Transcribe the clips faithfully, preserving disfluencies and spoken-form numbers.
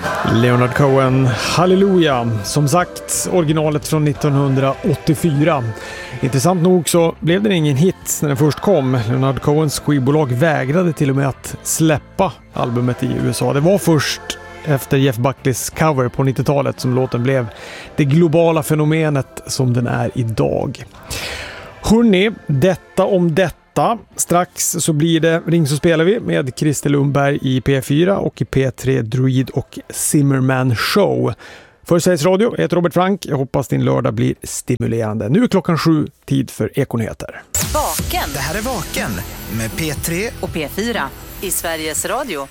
Leonard Cohen, Halleluja. Som sagt, originalet från nittonhundraåttiofyra. Intressant nog så blev det ingen hit när den först kom. Leonard Cohens skivbolag vägrade till och med att släppa albumet i U S A. Det var först efter Jeff Buckleys cover på nittiotalet som låten blev det globala fenomenet som den är idag. Hörrni, detta om detta. Strax så blir det Ring så spelar vi med Christer Lundberg i P fyra och i P tre Druid och Zimmerman Show. För Sveriges Radio, jag heter Robert Frank. Jag hoppas din lördag blir stimulerande. Nu är klockan sju, tid för Ekonyheter. Vaken. Det här är Vaken med P tre och P fyra i Sveriges Radio.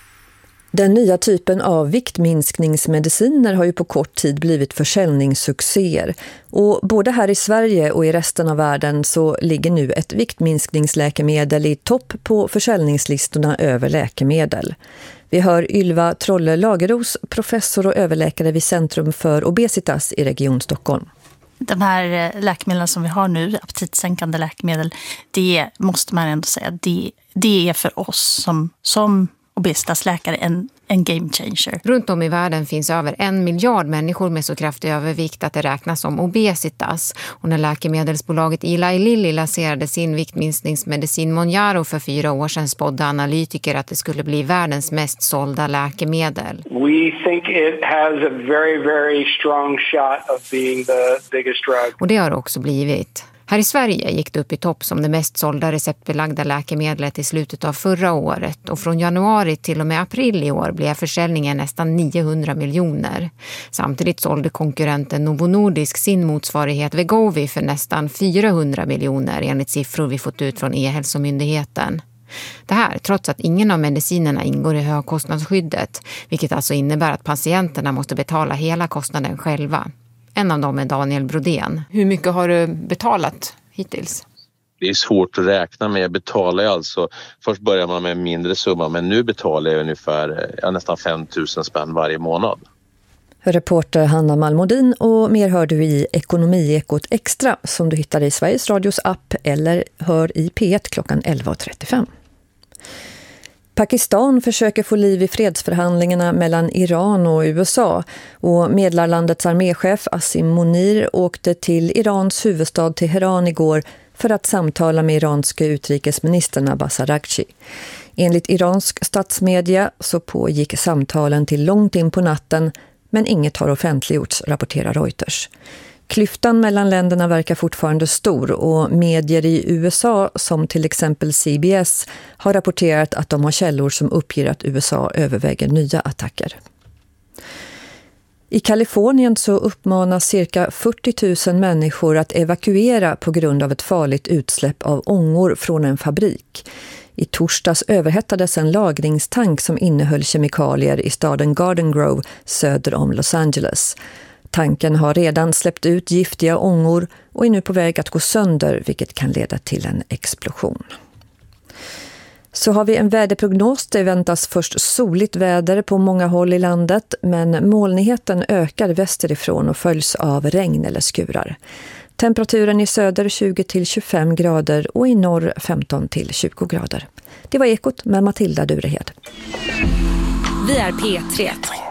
Den nya typen av viktminskningsmediciner har ju på kort tid blivit försäljningssuccéer. Och både här i Sverige och i resten av världen så ligger nu ett viktminskningsläkemedel i topp på försäljningslistorna över läkemedel. Vi hör Ylva Trolle Lageros, professor och överläkare vid Centrum för obesitas i Region Stockholm. De här läkemedlen som vi har nu, aptitsänkande läkemedel, det måste man ändå säga, det, det är för oss som, som obesitasläkare en, en game changer. Runt om i världen finns över en miljard människor med så kraftig övervikt att det räknas som obesitas. Och när läkemedelsbolaget Eli Lilly lanserade sin viktminskningsmedicin Mounjaro för fyra år sedan spådde analytiker att det skulle bli världens mest sålda läkemedel. We think it has a very, very strong shot of being the biggest drug. Och det har det också blivit. Här i Sverige gick det upp i topp som det mest sålda receptbelagda läkemedlet i slutet av förra året och från januari till och med april i år blev försäljningen nästan niohundra miljoner. Samtidigt sålde konkurrenten Novo Nordisk sin motsvarighet Wegovy för nästan fyrahundra miljoner enligt siffror vi fått ut från E-hälsomyndigheten. Det här trots att ingen av medicinerna ingår i högkostnadsskyddet, vilket alltså innebär att patienterna måste betala hela kostnaden själva. En av dem är Daniel Brodén. Hur mycket har du betalat hittills? Det är svårt att räkna med. Jag betalar alltså, först börjar man med en mindre summa, men nu betalar jag ungefär ja, nästan fem tusen spänn varje månad. Reporter Hanna Malmodin och mer hör du i Ekonomiekot Extra som du hittar i Sveriges Radios app eller hör i P ett klockan elva trettiofem. Pakistan försöker få liv i fredsförhandlingarna mellan Iran och U S A och medlarlandets arméchef Asim Munir åkte till Irans huvudstad Teheran igår för att samtala med iranska utrikesministern Abbas Araghchi. Enligt iransk statsmedia så pågick samtalen till långt in på natten men inget har offentliggjorts, rapporterar Reuters. Klyftan mellan länderna verkar fortfarande stor och medier i U S A som till exempel C B S har rapporterat att de har källor som uppger att U S A överväger nya attacker. I Kalifornien så uppmanas cirka fyrtio tusen människor att evakuera på grund av ett farligt utsläpp av ångor från en fabrik. I torsdags överhettades en lagringstank som innehöll kemikalier i staden Garden Grove söder om Los Angeles. Tanken har redan släppt ut giftiga ångor och är nu på väg att gå sönder, vilket kan leda till en explosion. Så har vi en väderprognos. Det väntas först soligt väder på många håll i landet, men molnigheten ökar västerifrån och följs av regn eller skurar. Temperaturen i söder tjugo till tjugofem grader och i norr femton till tjugo grader. Det var Ekot med Matilda Durehed. Vi är P tre.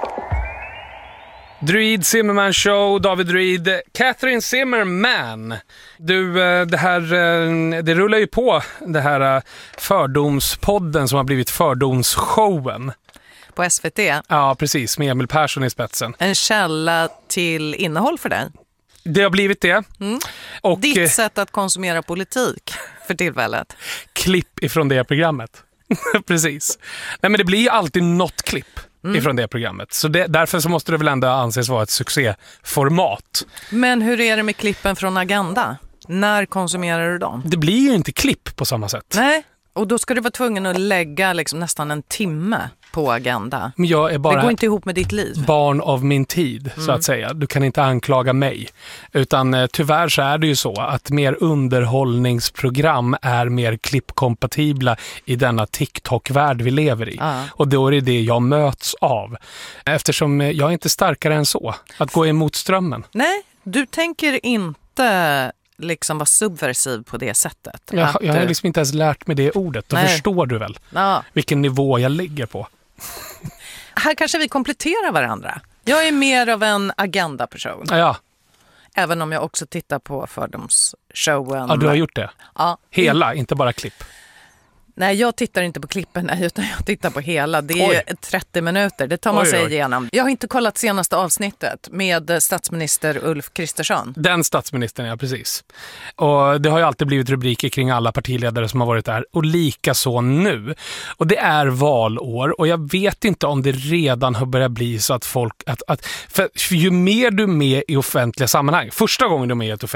Druid, Zimmerman Show, David Druid, Catherine Zimmerman. Du, det här, det rullar ju på det här fördomspodden som har blivit fördomsshowen. På S V T? Ja, precis, med Emil Persson i spetsen. En källa till innehåll för dig? Det har blivit det. Mm. Och, Ditt sätt att konsumera politik för tillfället? Klipp ifrån det programmet. Precis. Nej, men det blir ju alltid något klipp. Mm. Ifrån det programmet. Så det, därför så måste det väl ändå anses vara ett succéformat. Men hur är det med klippen från Agenda? När konsumerar du dem? Det blir ju inte klipp på samma sätt. Nej, och då ska du vara tvungen att lägga liksom nästan en timme på Agenda. Men jag är bara det går inte ihop med ditt liv. Barn av min tid, mm. så att säga. Du kan inte anklaga mig. Utan eh, tyvärr så är det ju så att mer underhållningsprogram är mer klippkompatibla i denna TikTok-värld vi lever i. Ah. Och då är det det jag möts av. Eftersom jag är inte starkare än så. Att gå emot strömmen. Nej, du tänker inte liksom vara subversiv på det sättet. Jag, jag har liksom inte ens lärt mig det ordet. Då Nej. Förstår du väl ah. vilken nivå jag ligger på. här kanske vi kompletterar varandra. Jag är mer av en agenda-person. Ja. Även om jag också tittar på fördomsshowen. Ja, du har gjort det? Ja. Hela, inte bara klipp? Nej, jag tittar inte på klippen utan jag tittar på hela. Det är ju trettio minuter, det tar man oj, sig oj. igenom. Jag har inte kollat senaste avsnittet med statsminister Ulf Kristersson. Den statsministern, ja precis. Och det har ju alltid blivit rubriker kring alla partiledare som har varit där. Och lika så nu. Och det är valår och jag vet inte om det redan har börjat bli så att folk... Att, att, för, för ju mer du är med i offentliga sammanhang, första gången du är med i ett offentligt